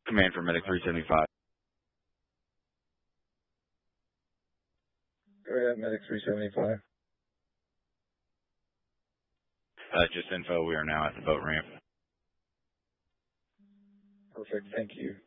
Command for Medic 375. Go ahead, Medic 375. Just info, we are now at the boat ramp. Perfect, thank you.